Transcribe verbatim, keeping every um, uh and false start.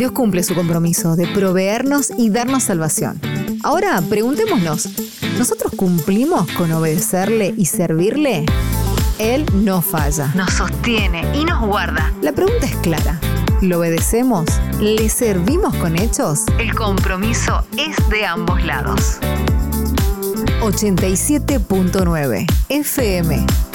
Dios cumple su compromiso de proveernos y darnos salvación. Ahora, preguntémonos, ¿nosotros cumplimos con obedecerle y servirle? Él no falla. Nos sostiene y nos guarda. La pregunta es clara. ¿Lo obedecemos? ¿Le servimos con hechos? El compromiso es de ambos lados. ochenta y siete punto nueve F M